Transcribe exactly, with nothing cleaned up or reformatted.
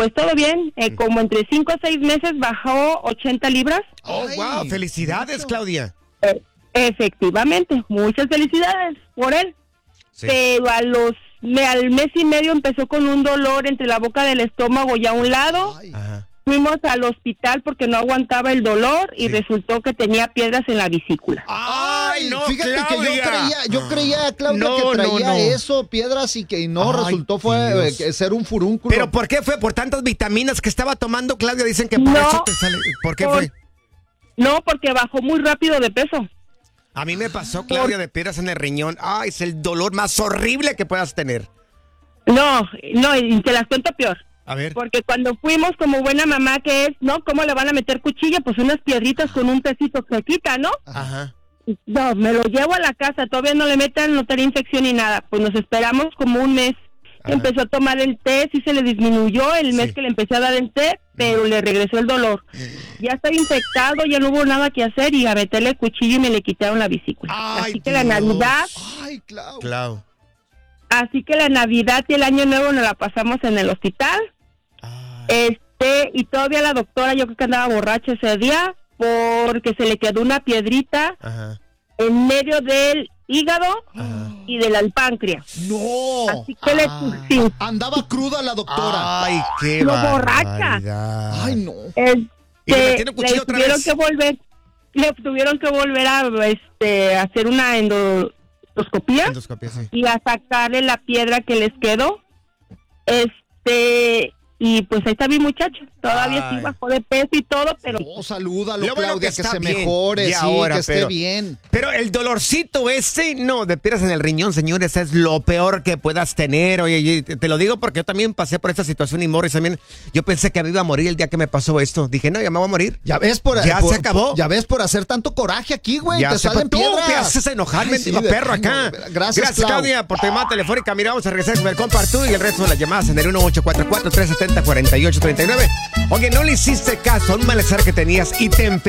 pues todo bien, eh, como entre cinco o seis meses bajó ochenta libras. Oh, Ay, wow, felicidades, mucho. Claudia. Eh, efectivamente, muchas felicidades por él. Sí. Pero a los me, al mes y medio empezó con un dolor entre la boca del estómago y a un lado. Ay. Ajá. Fuimos al hospital porque no aguantaba el dolor y Sí. resultó que tenía piedras en la vesícula. Ay, no, fíjate Claudia. que yo creía, yo creía, Claudia, No, que traía no, no. eso, piedras, y que no, Ay, resultó fue Dios. eh, ser un furúnculo. ¿Pero por qué fue? ¿Por tantas vitaminas que estaba tomando, Claudia? Dicen que por No. eso te sale. ¿Por qué Por- fue? No, porque bajó muy rápido de peso. A mí me pasó, Claudia, de piedras en el riñón. Ay, es el dolor más horrible que puedas tener. No, no, y te las cuento peor. A ver. Porque cuando fuimos como buena mamá que es, ¿no? ¿Cómo le van a meter cuchilla? Pues unas piedritas con un tecito que quita, ¿no? Ajá. No, me lo llevo a la casa, todavía no le metan, no tenía infección ni nada. Pues nos esperamos como un mes. Ajá. Empezó a tomar el té, sí se le disminuyó el mes Sí. que le empecé a dar el té, pero le regresó el dolor. Ya estaba infectado, ya no hubo nada que hacer y a meterle cuchillo y me le quitaron la vesícula. Ay, Así que la Dios. Navidad, Ay, Clau. Clau. así que la Navidad y el Año Nuevo nos la pasamos en el hospital. Ay. Este, y todavía la doctora, yo creo que andaba borracha ese día, porque se le quedó una piedrita Ajá. en medio del hígado Ajá. y del páncreas. No. Así que le Ah. sí, Andaba cruda la doctora. Ay, qué Lo borracha. barbaridad. Ay, no. este, ¿Y le metieron cuchillo le otra tuvieron vez? que volver, le tuvieron que volver a este hacer una endoscopía Endoscopia, sí. y a sacarle la piedra que les quedó. Este, y pues ahí está mi muchacho, todavía Ay. sí bajó de peso y todo, pero No, salúdalo, Lo bueno Claudia, que que, está se bien. mejore, Y sí, ahora, que esté pero- bien. Pero el dolorcito ese, no, de piedras en el riñón, señores, es lo peor que puedas tener. Oye, y te te lo digo porque yo también pasé por esta situación y Morris también. Yo pensé que me iba a morir el día que me pasó esto. Dije, no, ya me voy a morir. Ya ves por Ya por- se acabó. por- ya ves por hacer tanto coraje aquí, güey. Ya Te se fue. salen Tú piedras. me haces enojar, Ay, mendigo sí, de- perro ay, no, acá. de veras. Gracias, Gracias, Clau. Claudia, por tu llamada telefónica. Mira, vamos a regresar con el compa Arturo y el resto de las llamadas en el uno ocho cuatro cuatro, tres siete cero, cuatro ocho tres nueve. Oye, no le hiciste caso a un malestar que tenías y te enfermaste.